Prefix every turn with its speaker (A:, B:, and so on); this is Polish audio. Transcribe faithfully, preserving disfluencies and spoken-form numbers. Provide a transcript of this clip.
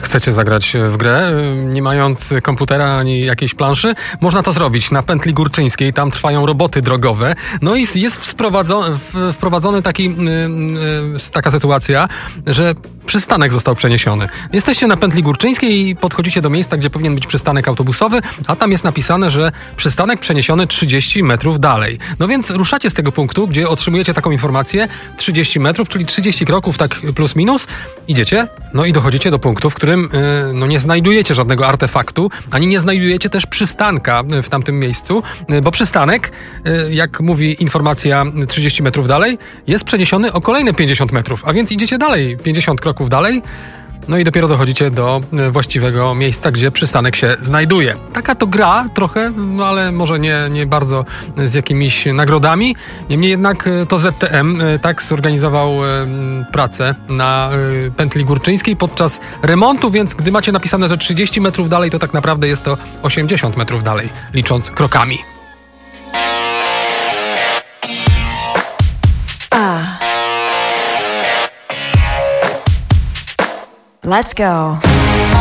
A: chcecie zagrać w grę, nie mając komputera ani jakiejś planszy, można to zrobić na pętli górczyńskiej. Tam trwają roboty drogowe. No i jest wprowadzony, wprowadzony taki, taka sytuacja, że przystanek został przeniesiony. Jesteście na pętli górczyńskiej i podchodzicie do miejsca, gdzie powinien być przystanek autobusowy, a tam jest napisane, że przystanek przeniesiony trzydzieści metrów dalej. No więc ruszacie z tego punktu, gdzie otrzymujecie taką informację, trzydzieści metrów, czyli trzydzieści kroków, tak plus minus, idziecie, no i dochodzicie do punktu, w którym yy, no nie znajdujecie żadnego artefaktu, ani nie znajdujecie też przystanka w tamtym miejscu, yy, bo przystanek, yy, jak mówi informacja trzydzieści metrów dalej, jest przeniesiony o kolejne pięćdziesiąt metrów, a więc idziecie dalej, pięćdziesiąt kroków dalej, no i dopiero dochodzicie do właściwego miejsca, gdzie przystanek się znajduje. Taka to gra trochę, no ale może nie, nie bardzo z jakimiś nagrodami. Niemniej jednak to Z T M tak zorganizował pracę na pętli górczyńskiej podczas remontu, więc gdy macie napisane, że trzydzieści metrów dalej, to tak naprawdę jest to osiemdziesiąt metrów dalej, licząc krokami.
B: Let's go.